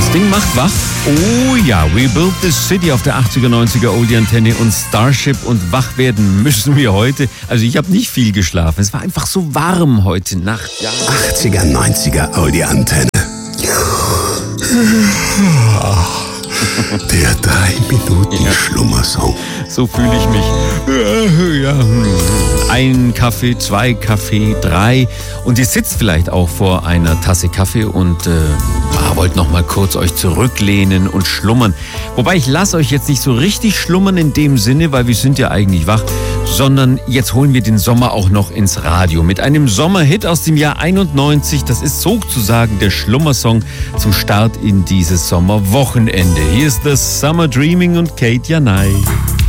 Ding macht wach. Oh ja, We Built This City auf der 80er, 90er Oldie-Antenne und Starship, und wach werden müssen wir heute. Also ich habe nicht viel geschlafen. Es war einfach so warm heute Nacht. Ja. 80er, 90er Oldie-Antenne. Der 3-Minuten-Schlummersong. So fühle ich mich. Ja. Ein Kaffee, 2 Kaffee, 3. Und ihr sitzt vielleicht auch vor einer Tasse Kaffee und wollt noch mal kurz euch zurücklehnen und schlummern. Wobei, ich lasse euch jetzt nicht so richtig schlummern in dem Sinne, weil wir sind ja eigentlich wach, sondern jetzt holen wir den Sommer auch noch ins Radio mit einem Sommerhit aus dem Jahr 91. Das ist sozusagen der Schlummersong zum Start in dieses Sommerwochenende. Hier ist das Summer Dreaming und Kate Janai.